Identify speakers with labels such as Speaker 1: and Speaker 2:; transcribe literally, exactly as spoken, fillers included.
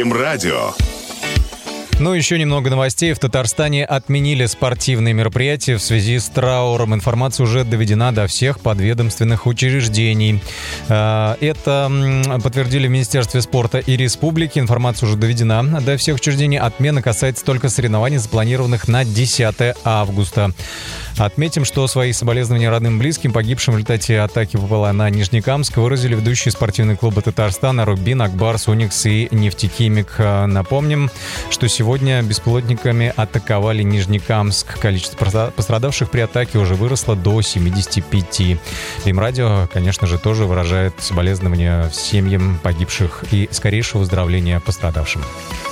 Speaker 1: Римрадио.
Speaker 2: Ну, еще немного новостей. В Татарстане отменили спортивные мероприятия в связи с трауром. Информация уже доведена до всех подведомственных учреждений. Это подтвердили в Министерстве спорта и республики. Информация уже доведена до всех учреждений. Отмена касается только соревнований, запланированных на десятое августа. Отметим, что свои соболезнования родным и близким, погибшим в результате атаки ППЛА на Нижнекамск, выразили ведущие спортивные клубы Татарстана «Рубин», «Акбарс», «Уникс» и «Нефтехимик». Напомним, что сегодня беспилотниками атаковали Нижнекамск. Количество пострадавших при атаке уже выросло до семидесяти пяти. Римрадио, конечно же, тоже выражает соболезнования семьям погибших и скорейшего выздоровления пострадавшим.